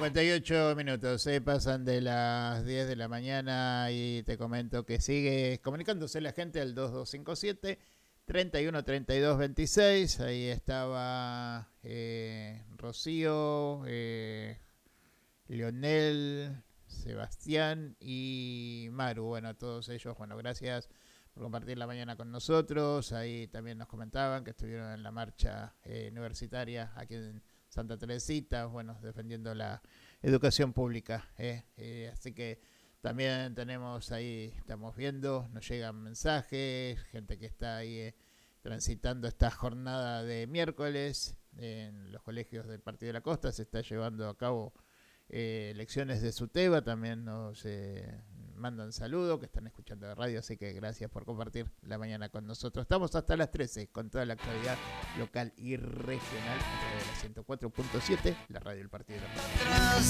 58 minutos, pasan de las 10 de la mañana y te comento que sigue comunicándose la gente al 2257 31 32 26. Ahí estaba Rocío, Leonel, Sebastián y Maru. Bueno, a todos ellos, bueno, gracias por compartir la mañana con nosotros. Ahí también nos comentaban que estuvieron en la marcha universitaria aquí en Santa Teresita, bueno, defendiendo la educación pública. Así que también tenemos ahí, estamos viendo, nos llegan mensajes, gente que está ahí transitando esta jornada de miércoles en los colegios del Partido de la Costa. Se está llevando a cabo lecciones de SUTEBA, también nos mandan saludos, que están escuchando de radio, así que gracias por compartir la mañana con nosotros. Estamos hasta las 13 con toda la actualidad local y regional a través de la 104.7, la radio del Partido de la Costa.